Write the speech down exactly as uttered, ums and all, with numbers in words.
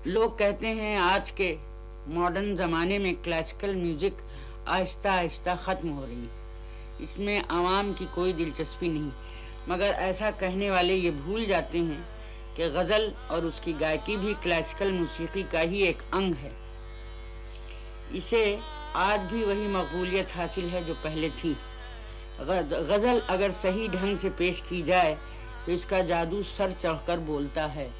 लोग कहते हैं आज के मॉडर्न ज़माने में क्लासिकल म्यूज़िक आहिस्ता आहिस्ता ख़त्म हो रही है, इसमें आवाम की कोई दिलचस्पी नहीं। मगर ऐसा कहने वाले ये भूल जाते हैं कि गज़ल और उसकी गायकी भी क्लासिकल मौसीकी का ही एक अंग है। इसे आज भी वही मकबूलियत हासिल है जो पहले थी। गज़ल अगर सही ढंग से पेश की जाए तो इसका जादू सर चढ़कर बोलता है।